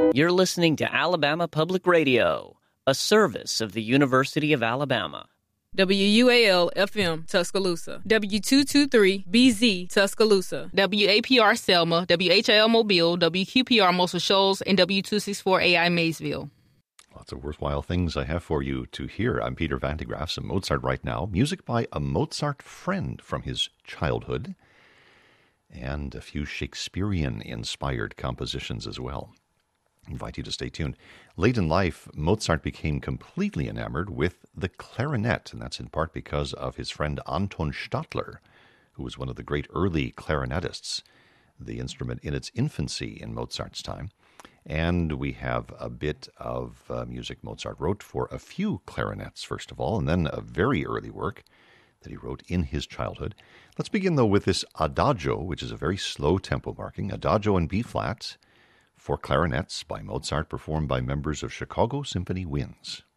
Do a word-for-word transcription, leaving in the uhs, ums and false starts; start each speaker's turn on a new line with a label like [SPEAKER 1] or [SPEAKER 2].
[SPEAKER 1] You're listening to Alabama Public Radio, a service of the University of Alabama.
[SPEAKER 2] W U A L F M Tuscaloosa, W two twenty-three B Z Tuscaloosa, W A P R Selma, W H L Mobile, W Q P R Muscle Shoals, and W two sixty-four A I Maysville.
[SPEAKER 3] Lots of worthwhile things I have for you to hear. I'm Peter Van de Graaff, some Mozart right now. Music by a Mozart friend from his childhood, and a few Shakespearean-inspired compositions as well. I invite you to stay tuned. Late in life, Mozart became completely enamored with the clarinet, and that's in part because of his friend Anton Stadler, who was one of the great early clarinetists, the instrument in its infancy in Mozart's time. And we have a bit of uh, music Mozart wrote for a few clarinets, first of all, and then a very early work that he wrote in his childhood. Let's begin, though, with this Adagio, which is a very slow tempo marking, Adagio in B-flat for clarinets by Mozart, performed by members of Chicago Symphony Winds.